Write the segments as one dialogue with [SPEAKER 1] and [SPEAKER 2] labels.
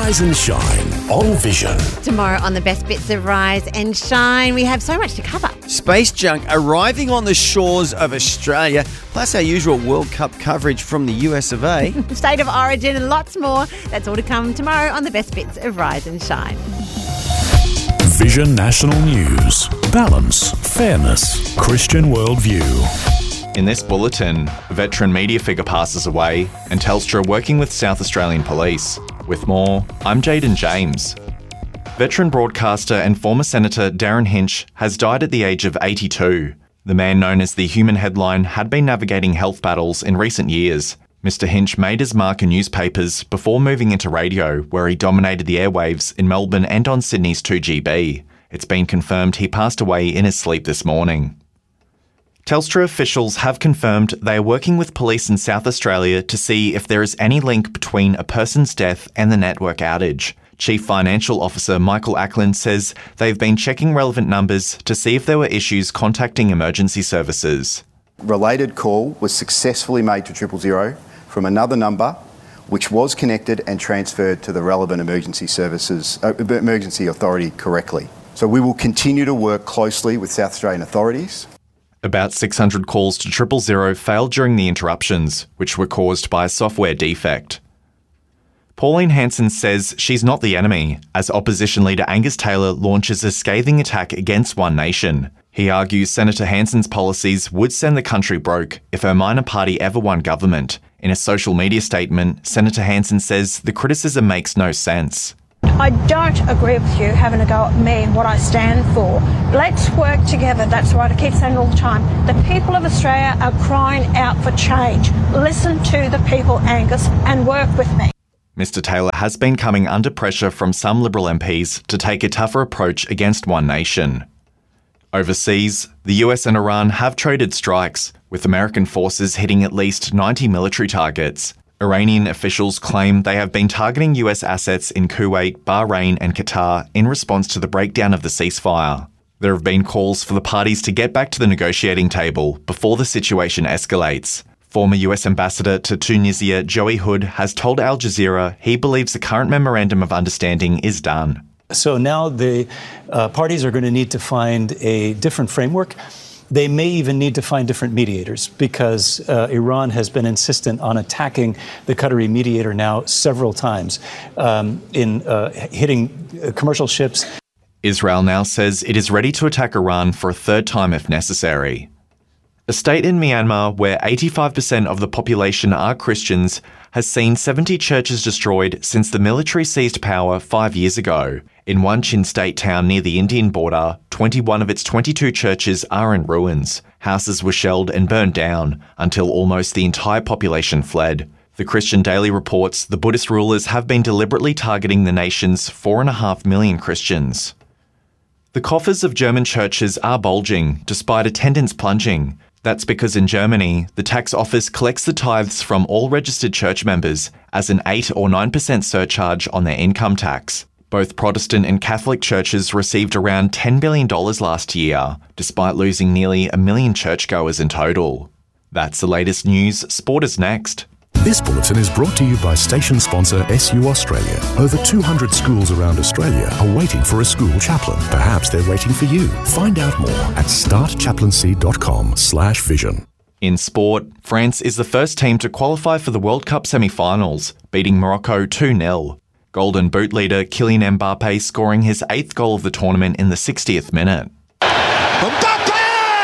[SPEAKER 1] Rise and Shine on Vision.
[SPEAKER 2] Tomorrow on the best bits of Rise and Shine, we have so much to cover.
[SPEAKER 3] Space junk arriving on the shores of Australia, plus our usual World Cup coverage from the US of A.
[SPEAKER 2] State of Origin and lots more. That's all to come tomorrow on the best bits of Rise and Shine.
[SPEAKER 1] Vision National News. Balance, fairness, Christian worldview.
[SPEAKER 4] In this bulletin, a veteran media figure passes away and Telstra working with South Australian Police. With more, I'm Jaden James. Veteran broadcaster and former Senator Darren Hinch has died at the age of 82. The man known as the Human Headline had been navigating health battles in recent years. Mr. Hinch made his mark in newspapers before moving into radio, where he dominated the airwaves in Melbourne and on Sydney's 2GB. It's been confirmed he passed away in his sleep this morning. Telstra officials have confirmed they are working with police in South Australia to see if there is any link between a person's death and the network outage. Chief Financial Officer Michael Ackland says they've been checking relevant numbers to see if there were issues contacting emergency services.
[SPEAKER 5] Related call was successfully made to 000 from another number, which was connected and transferred to the relevant emergency authority correctly. So we will continue to work closely with South Australian authorities.
[SPEAKER 4] About 600 calls to 000 failed during the interruptions, which were caused by a software defect. Pauline Hanson says she's not the enemy, as opposition leader Angus Taylor launches a scathing attack against One Nation. He argues Senator Hanson's policies would send the country broke if her minor party ever won government. In a social media statement, Senator Hanson says the criticism makes no sense.
[SPEAKER 6] I don't agree with you having a go at me and what I stand for. Let's work together. That's what I keep saying all the time. The people of Australia are crying out for change. Listen to the people, Angus, and work with me.
[SPEAKER 4] Mr. Taylor has been coming under pressure from some Liberal MPs to take a tougher approach against One Nation. Overseas, the US and Iran have traded strikes, with American forces hitting at least 90 military targets. Iranian officials claim they have been targeting US assets in Kuwait, Bahrain and Qatar in response to the breakdown of the ceasefire. There have been calls for the parties to get back to the negotiating table before the situation escalates. Former US Ambassador to Tunisia Joey Hood has told Al Jazeera he believes the current memorandum of understanding is done.
[SPEAKER 7] So now the parties are going to need to find a different framework. They may even need to find different mediators because Iran has been insistent on attacking the Qatari mediator now several times in hitting commercial ships.
[SPEAKER 4] Israel now says it is ready to attack Iran for a third time if necessary. A state in Myanmar where 85% of the population are Christians has seen 70 churches destroyed since the military seized power 5 years ago. In one Chin State town near the Indian border, 21 of its 22 churches are in ruins. Houses were shelled and burned down until almost the entire population fled. The Christian Daily reports the Buddhist rulers have been deliberately targeting the nation's 4.5 million Christians. The coffers of German churches are bulging despite attendance plunging. That's because in Germany, the tax office collects the tithes from all registered church members as an 8 or 9% surcharge on their income tax. Both Protestant and Catholic churches received around $10 billion last year, despite losing nearly 1 million churchgoers in total. That's the latest news. Sport is next.
[SPEAKER 1] This bulletin is brought to you by station sponsor SU Australia. Over 200 schools around Australia are waiting for a school chaplain. Perhaps they're waiting for you. Find out more at startchaplaincy.com/vision.
[SPEAKER 4] In sport, France is the first team to qualify for the World Cup semi-finals, beating Morocco 2-0. Golden Boot leader Kylian Mbappe scoring his 8th goal of the tournament in the 60th minute.
[SPEAKER 8] Mbappe!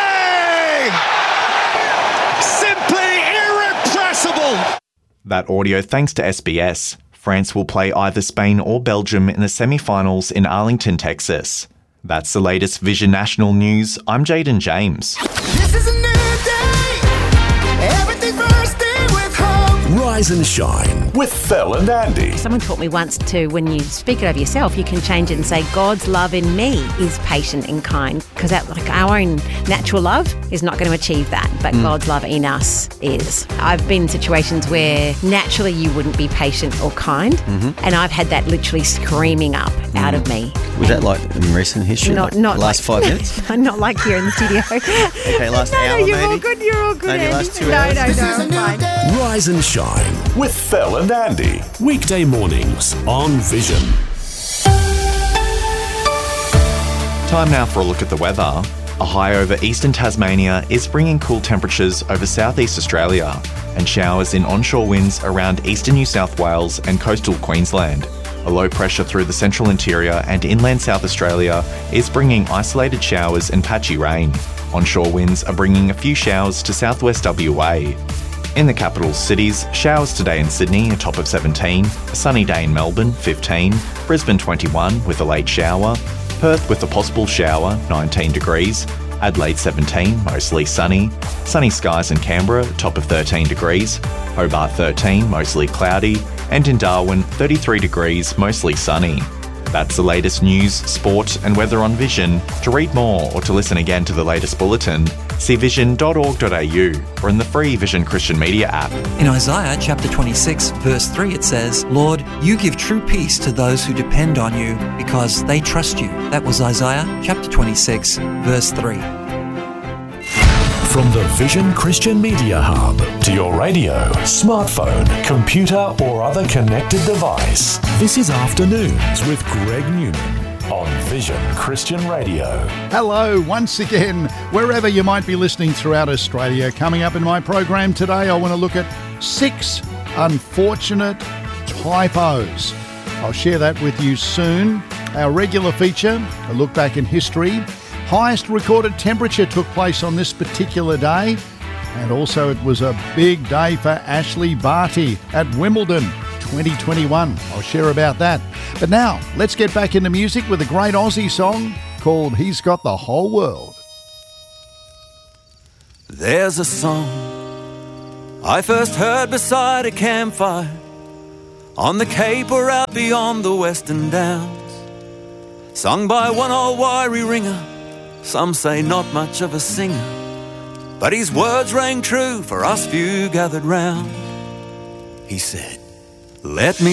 [SPEAKER 8] Simply irrepressible!
[SPEAKER 4] That audio thanks to SBS. France will play either Spain or Belgium in the semi-finals in Arlington, Texas. That's the latest Vision National News. I'm Jaden James.
[SPEAKER 8] This is a new day. Everything bursting with hope.
[SPEAKER 1] Rise and Shine with Phil and Andy.
[SPEAKER 2] Someone taught me once to, when you speak it over yourself, you can change it and say, God's love in me is patient and kind. Because our own natural love is not going to achieve that, but God's love in us is. I've been in situations where naturally you wouldn't be patient or kind, and I've had that literally screaming up out of me.
[SPEAKER 3] Was that like in recent history?
[SPEAKER 2] Not
[SPEAKER 3] last
[SPEAKER 2] like,
[SPEAKER 3] 5 minutes?
[SPEAKER 2] Not like here in the studio.
[SPEAKER 3] Okay, last
[SPEAKER 2] no,
[SPEAKER 3] hour
[SPEAKER 2] you're
[SPEAKER 3] maybe?
[SPEAKER 2] all good. You're all good.
[SPEAKER 3] Maybe
[SPEAKER 2] Andy.
[SPEAKER 3] last 2 hours?
[SPEAKER 2] No, I'm fine.
[SPEAKER 1] Rise and shine with Phil and Andy. Weekday mornings on Vision.
[SPEAKER 4] Time now for a look at the weather. A high over eastern Tasmania is bringing cool temperatures over southeast Australia and showers in onshore winds around eastern New South Wales and coastal Queensland. A low pressure through the central interior and inland South Australia is bringing isolated showers and patchy rain. Onshore winds are bringing a few showers to southwest WA. In the capital cities, showers today in Sydney, a top of 17, a sunny day in Melbourne, 15, Brisbane 21 with a late shower, Perth with a possible shower, 19 degrees, Adelaide 17, mostly sunny, sunny skies in Canberra, top of 13 degrees, Hobart 13, mostly cloudy, and in Darwin 33 degrees, mostly sunny. That's the latest news, sport and weather on Vision. To read more or to listen again to the latest bulletin, see vision.org.au or in the free Vision Christian Media app.
[SPEAKER 9] In Isaiah chapter 26, verse 3, it says, Lord, you give true peace to those who depend on you because they trust you. That was Isaiah chapter 26, verse 3.
[SPEAKER 1] From the Vision Christian Media Hub to your radio, smartphone, computer or other connected device. This is Afternoons with Greg Newman on Vision Christian Radio.
[SPEAKER 10] Hello once again, wherever you might be listening throughout Australia. Coming up in my program today, I want to look at 6 unfortunate typos. I'll share that with you soon. Our regular feature, a look back in history. Highest recorded temperature took place on this particular day. And also it was a big day for Ashley Barty at Wimbledon 2021. I'll share about that. But now, let's get back into music with a great Aussie song called He's Got the Whole World.
[SPEAKER 11] There's a song I first heard beside a campfire on the Cape or out beyond the Western Downs, sung by one old wiry ringer. Some say not much of a singer, but his words rang true for us few gathered round. He said, let me